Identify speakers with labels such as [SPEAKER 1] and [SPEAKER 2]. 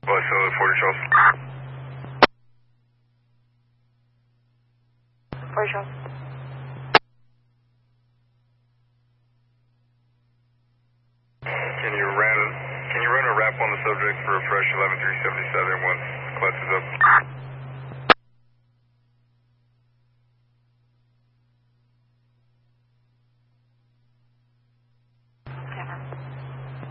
[SPEAKER 1] Well, so 40 Charles.
[SPEAKER 2] 40 Charles.
[SPEAKER 1] Can you run a wrap on the subject for a fresh 11377 once class is up?